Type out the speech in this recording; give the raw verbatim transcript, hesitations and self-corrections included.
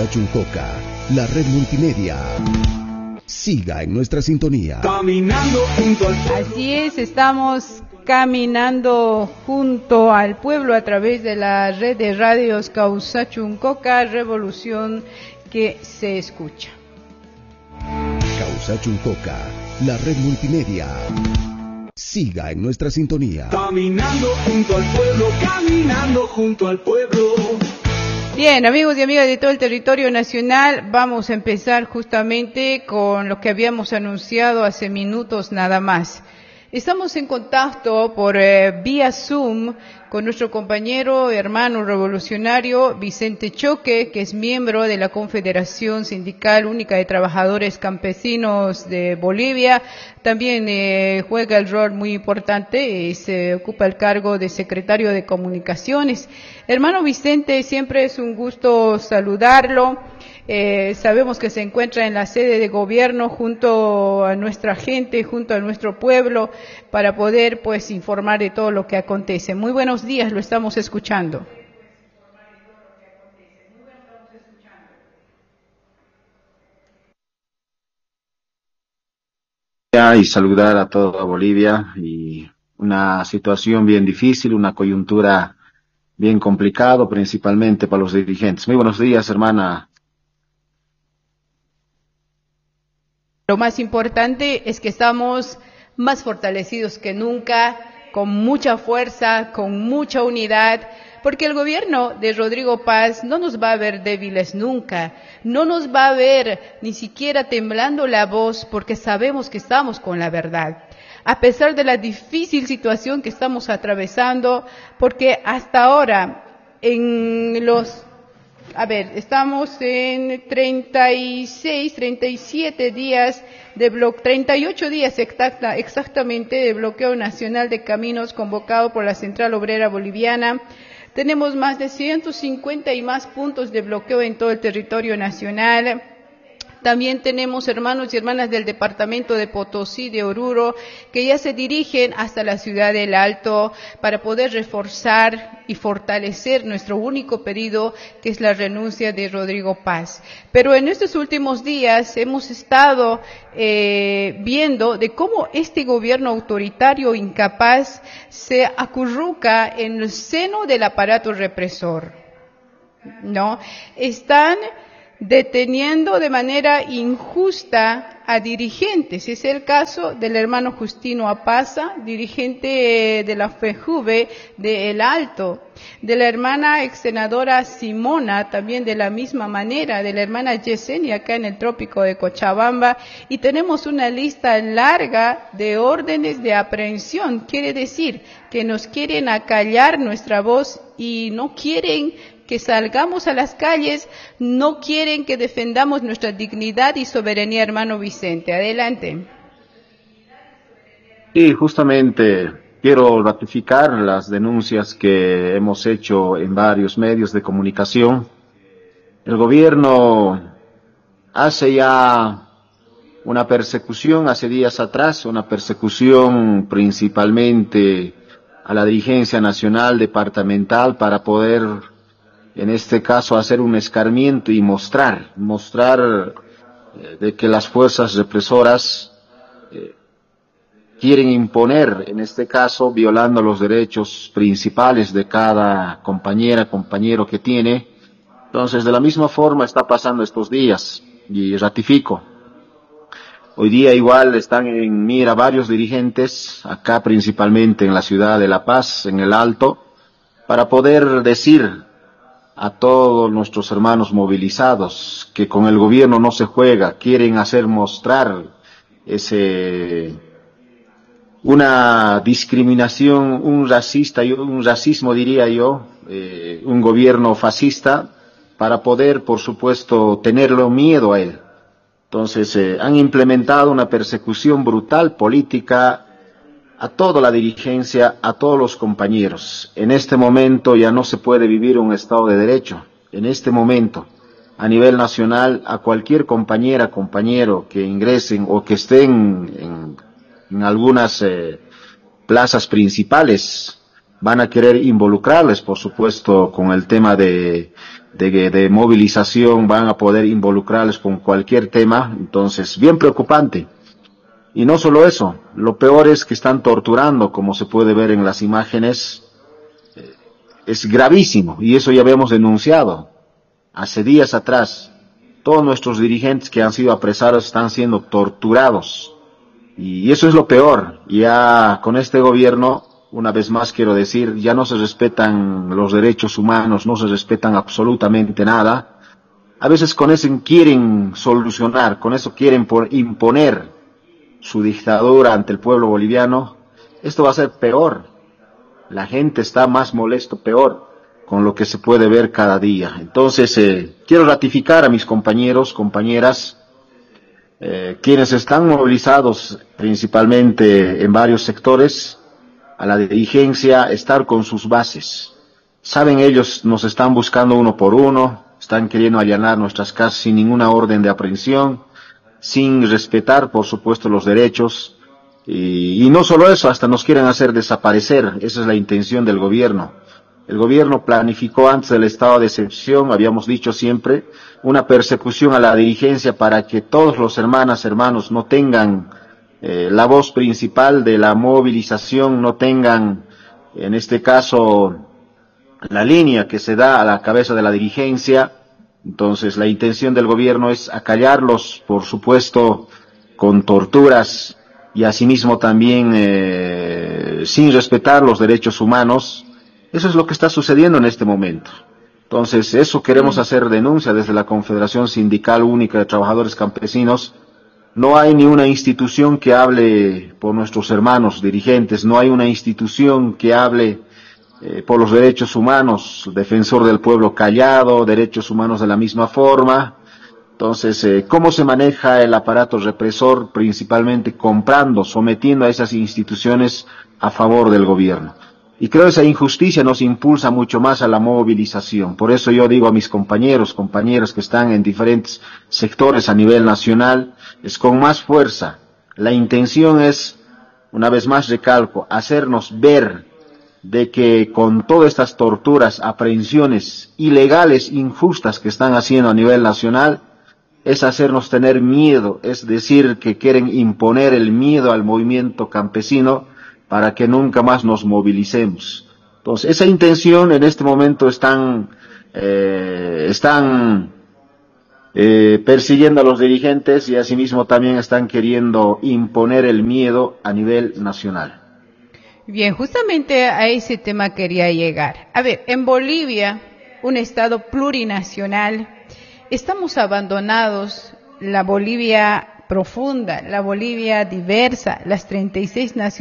Chuncoca, la red multimedia. Siga en nuestra sintonía. Caminando junto al pueblo. Así es, estamos caminando junto al pueblo a través de la red de radios Causa Chuncoca, revolución que se escucha. Causa Chuncoca, la red multimedia. Siga en nuestra sintonía. Caminando junto al pueblo, caminando junto al pueblo. Bien, amigos y amigas de todo el territorio nacional, vamos a empezar justamente con lo que habíamos anunciado hace minutos nada más. Estamos en contacto por eh, vía Zoom con nuestro compañero, hermano revolucionario Vicente Choque, que es miembro de la Confederación Sindical Única de Trabajadores Campesinos de Bolivia. También eh, juega el rol muy importante y se ocupa el cargo de secretario de Comunicaciones. Hermano Vicente, siempre es un gusto saludarlo. Eh, sabemos que se encuentra en la sede de gobierno junto a nuestra gente, junto a nuestro pueblo, para poder pues informar de todo lo que acontece. Muy buenos días, lo estamos escuchando. Y saludar a toda Bolivia, y una situación bien difícil, una coyuntura bien complicada, principalmente para los dirigentes. Muy buenos días, hermana. Lo más importante es que estamos más fortalecidos que nunca, con mucha fuerza, con mucha unidad, porque el gobierno de Rodrigo Paz no nos va a ver débiles nunca, no nos va a ver ni siquiera temblando la voz, porque sabemos que estamos con la verdad. A pesar de la difícil situación que estamos atravesando, porque hasta ahora en los A ver, estamos en treinta y seis, treinta y siete días de bloqueo, treinta y ocho días exacta, exactamente de bloqueo nacional de caminos convocado por la Central Obrera Boliviana. Tenemos más de ciento cincuenta y más puntos de bloqueo en todo el territorio nacional. También tenemos hermanos y hermanas del departamento de Potosí, de Oruro, que ya se dirigen hasta la ciudad del Alto para poder reforzar y fortalecer nuestro único pedido, que es la renuncia de Rodrigo Paz. Pero en estos últimos días hemos estado eh, viendo de cómo este gobierno autoritario incapaz se acurruca en el seno del aparato represor, ¿no? Están deteniendo de manera injusta a dirigentes. Es el caso del hermano Justino Apaza, dirigente de la FEJUVE de El Alto, de la hermana ex senadora Simona, también de la misma manera, de la hermana Yesenia acá en el trópico de Cochabamba, y tenemos una lista larga de órdenes de aprehensión. Quiere decir que nos quieren acallar nuestra voz y no quieren que salgamos a las calles, no quieren que defendamos nuestra dignidad y soberanía, hermano Vicente. Adelante. Sí, justamente quiero ratificar las denuncias que hemos hecho en varios medios de comunicación. El gobierno hace ya una persecución, hace días atrás, una persecución principalmente a la dirigencia nacional, departamental, para poder, en este caso, hacer un escarmiento y mostrar, mostrar eh, de que las fuerzas represoras eh, quieren imponer, en este caso, violando los derechos principales de cada compañera, compañero que tiene. Entonces, de la misma forma está pasando estos días, y ratifico. Hoy día igual están en mira varios dirigentes, acá principalmente en la ciudad de La Paz, en el Alto, para poder decir a todos nuestros hermanos movilizados que con el gobierno no se juega, quieren hacer mostrar ese una discriminación, un racista, un racismo diría yo, eh, un gobierno fascista, para poder, por supuesto, tenerlo miedo a él. Entonces, eh, han implementado una persecución brutal política a toda la dirigencia, a todos los compañeros. En este momento ya no se puede vivir un Estado de Derecho. En este momento, a nivel nacional, a cualquier compañera, compañero que ingresen o que estén en, en algunas eh, plazas principales, van a querer involucrarles, por supuesto, con el tema de, de, de movilización, van a poder involucrarles con cualquier tema. Entonces, bien preocupante. Y no solo eso, lo peor es que están torturando, como se puede ver en las imágenes. Eh, es gravísimo, y eso ya habíamos denunciado hace días atrás. Todos nuestros dirigentes que han sido apresados están siendo torturados. Y eso es lo peor. Ya con este gobierno, una vez más quiero decir, ya no se respetan los derechos humanos, no se respetan absolutamente nada. A veces con eso quieren solucionar, con eso quieren por imponer su dictadura ante el pueblo boliviano. Esto va a ser peor. La gente está más molesto, peor, con lo que se puede ver cada día. Entonces, eh, quiero ratificar a mis compañeros, compañeras, eh, quienes están movilizados principalmente en varios sectores, a la dirigencia, estar con sus bases. Saben, ellos nos están buscando uno por uno, están queriendo allanar nuestras casas sin ninguna orden de aprehensión, sin respetar, por supuesto, los derechos. Y, y no solo eso, hasta nos quieren hacer desaparecer. Esa es la intención del gobierno. El gobierno planificó antes del estado de excepción, habíamos dicho siempre, una persecución a la dirigencia para que todos los hermanas, hermanos no tengan eh, la voz principal de la movilización, no tengan, en este caso, la línea que se da a la cabeza de la dirigencia. Entonces, la intención del gobierno es acallarlos, por supuesto, con torturas y asimismo también eh, sin respetar los derechos humanos. Eso es lo que está sucediendo en este momento. Entonces, eso queremos hacer denuncia desde la Confederación Sindical Única de Trabajadores Campesinos. No hay ni una institución que hable por nuestros hermanos dirigentes, no hay una institución que hable eh, por los derechos humanos, defensor del pueblo callado, derechos humanos de la misma forma. Entonces, eh, ¿cómo se maneja el aparato represor? Principalmente comprando, sometiendo a esas instituciones a favor del gobierno. Y creo que esa injusticia nos impulsa mucho más a la movilización. Por eso yo digo a mis compañeros, compañeras que están en diferentes sectores a nivel nacional, es con más fuerza. La intención es, una vez más recalco, hacernos ver de que con todas estas torturas, aprehensiones ilegales, injustas que están haciendo a nivel nacional, es hacernos tener miedo, es decir, que quieren imponer el miedo al movimiento campesino para que nunca más nos movilicemos. Entonces, esa intención en este momento están, eh, están eh, persiguiendo a los dirigentes y asimismo también están queriendo imponer el miedo a nivel nacional. Bien, justamente a ese tema quería llegar. A ver, en Bolivia, un estado plurinacional, estamos abandonados, la Bolivia profunda, la Bolivia diversa, las treinta y seis naciones